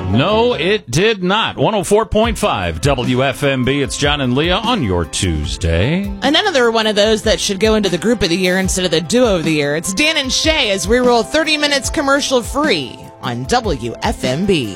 No, it did not. 104.5 WFMB. It's John and Leah on your Tuesday. And another one of those that should go into the group of the year instead of the duo of the year. It's Dan and Shay as we roll 30 minutes commercial free on WFMB.